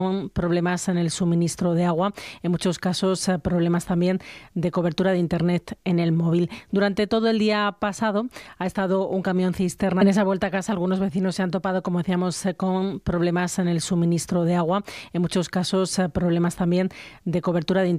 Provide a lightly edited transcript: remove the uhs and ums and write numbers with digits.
problemas en el suministro de agua, en muchos casos problemas también de cobertura de internet en el móvil. Durante todo el día pasado ha estado un camión cisterna. En esa vuelta a casa algunos vecinos se han topado, como decíamos, con problemas en el suministro de agua, en muchos casos problemas también de cobertura de internet.